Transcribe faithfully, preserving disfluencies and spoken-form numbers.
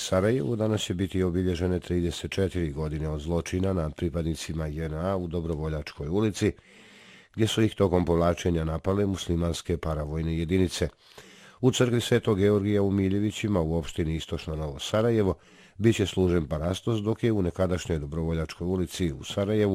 Sarajevu danas će biti obilježene trideset četiri godine od zločina nad pripadnicima J N A u Dobrovoljačkoj ulici, gdje su ih tokom povlačenja napale muslimanske paravojne jedinice. U crkvi Svetog Georgija u Miljevićima u opštini Istočno Novo Sarajevo bit će služen parastos, dok je u nekadašnjoj Dobrovoljačkoj ulici u Sarajevu